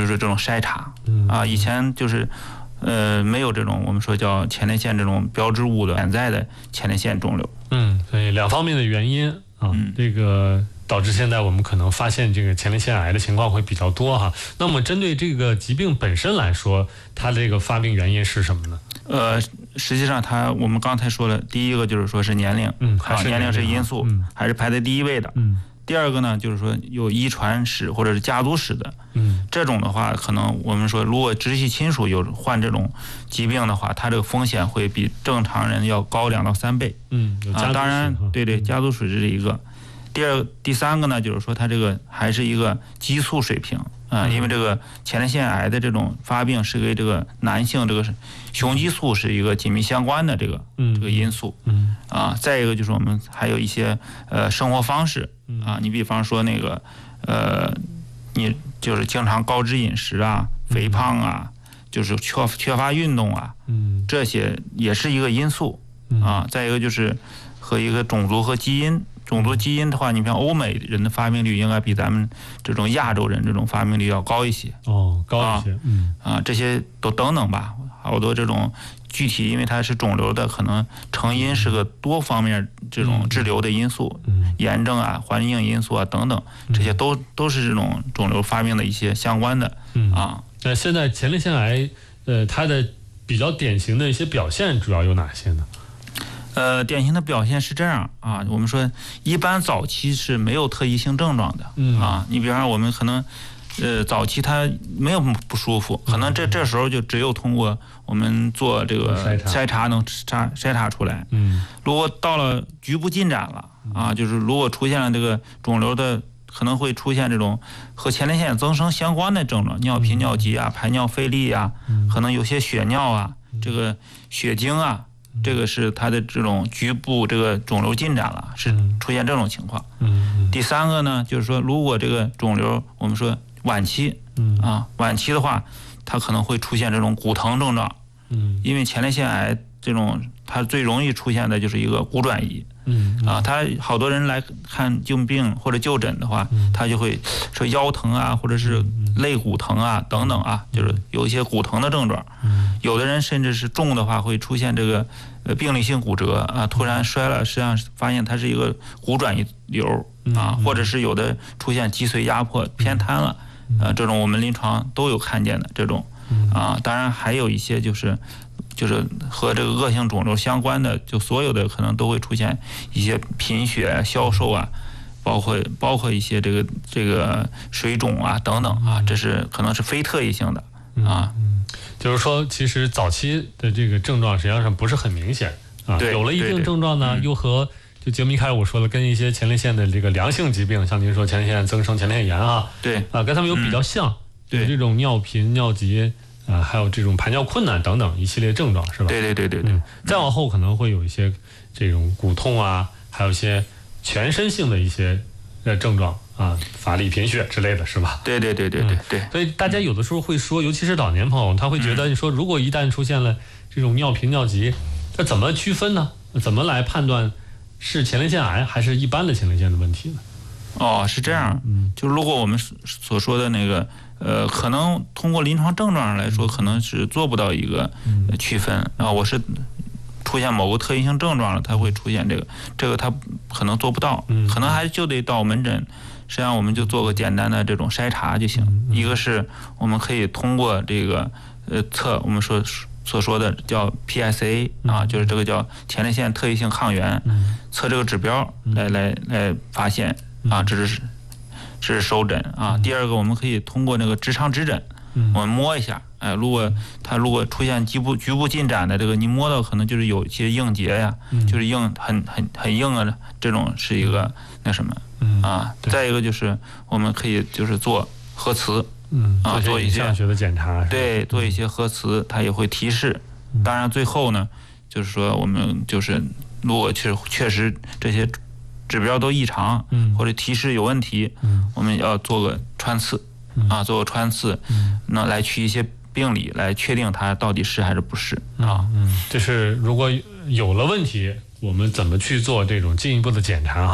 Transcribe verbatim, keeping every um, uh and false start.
就是这种筛查啊，以前就是呃没有这种我们说叫前列腺这种标志物的潜在的前列腺肿瘤。 嗯，所以两方面的原因啊，嗯、这个导致现在我们可能发现这个前列腺癌的情况会比较多哈。那么针对这个疾病本身来说，它的这个发病原因是什么呢？ 呃，实际上它我们刚才说了，第一个就是说是年龄， 嗯，还是年龄是因素， 嗯， 还是排在第一位的。 嗯。 第二个呢，就是说有遗传史或者是家族史的， 嗯， 这种的话，可能我们说，如果直系亲属有患这种疾病的话，它这个风险会比正常人要高两到三倍。 嗯，有家族史啊，当然，对对，家族史这是一个。第二、第三个呢，就是说它这个还是一个激素水平啊、呃，因为这个前列腺癌的这种发病是跟这个男性这个雄激素是一个紧密相关的这个这个因素。 嗯啊，再一个就是我们还有一些呃生活方式啊，你比方说那个呃，你就是经常高脂饮食啊、肥胖啊，就是缺缺乏运动啊， 嗯， 这些也是一个因素啊。再一个就是和一个种族和基因。种族基因的话，你像欧美人的发病率应该比咱们这种亚洲人这种发病率要高一些。 哦，高一些，嗯啊，这些都等等吧，好多这种具体，因为它是肿瘤的，可能成因是个多方面这种致瘤的因素， 嗯， 炎症啊、环境因素啊等等，这些都都是这种肿瘤发病的一些相关的。 嗯啊， 那现在前列腺癌，呃，它的比较典型的一些表现主要有哪些呢？ 呃，典型的表现是这样啊，我们说一般早期是没有特异性症状的， 嗯啊，你比方说我们可能，呃，早期他没有不舒服，可能这这时候就只有通过我们做这个筛查能筛筛查出来， 嗯， 如果到了局部进展了啊，就是如果出现了这个肿瘤的，可能会出现这种和前列腺增生相关的症状，尿频、尿急啊，排尿费力啊，可能有些血尿啊，这个血精啊。这个是它的这种局部这个肿瘤进展了，是出现这种情况。 嗯， 第三个呢，就是说，如果这个肿瘤我们说晚期， 嗯啊，晚期的话，它可能会出现这种骨疼症状。 嗯， 因为前列腺癌这种它最容易出现的就是一个骨转移。 嗯啊，他好多人来看就病或者就诊的话，他就会说腰疼啊，或者是肋骨疼啊等等啊，就是有一些骨疼的症状。有的人甚至是重的话会出现这个呃病理性骨折啊，突然摔了，实际上发现它是一个骨转移瘤啊，或者是有的出现脊髓压迫偏瘫了，呃，这种我们临床都有看见的这种啊，当然还有一些就是。就是和这个恶性肿瘤相关的，就所有的可能都会出现一些贫血、消瘦啊，包括包括一些这个这个水肿啊等等啊，这是可能是非特异性的啊。 嗯，就是说，其实早期的这个症状实际上不是很明显啊，有了一定症状呢，又和就节目一开始我说了，跟一些前列腺的这个良性疾病，像您说前列腺增生、前列腺炎啊， 对啊，跟他们有比较像， 对、 有这种尿频、尿急。啊，还有这种排尿困难等等一系列症状，是吧？ 对对对对对。 嗯，再往后可能会有一些这种骨痛啊，还有一些全身性的一些呃症状啊，乏力、贫血之类的是吧？ 对对对对对对。 所以大家有的时候会说，尤其是老年朋友，他会觉得，你说如果一旦出现了这种尿频、尿急，那怎么区分呢？怎么来判断是前列腺癌还是一般的前列腺的问题呢？ 哦，是这样，嗯，就如果我们所说的那个。呃，可能通过临床症状上来说，可能是做不到一个区分啊。我是出现某个特异性症状了，它会出现这个，这个它可能做不到，可能还就得到门诊。实际上，我们就做个简单的这种筛查就行。一个是我们可以通过这个呃测我们说所说的叫 P S A 啊，就是这个叫前列腺特异性抗原，测这个指标来来来发现啊，这是。这是首诊啊。第二个，我们可以通过那个直肠指诊，我们摸一下，哎，如果它如果出现局部局部进展的这个，你摸到可能就是有一些硬结呀，就是硬很很很硬啊，这种是一个那什么啊。再一个就是我们可以就是做核磁， 嗯啊，做一些上学的检查， 对，做一些核磁，它也会提示。当然最后呢，就是说我们就是如果确确实这些。指标都异常，或者提示有问题，我们要做个穿刺，啊，做个穿刺，那来取一些病理来确定它到底是还是不是啊。 嗯，就是如果有了问题，我们怎么去做这种进一步的检查哈？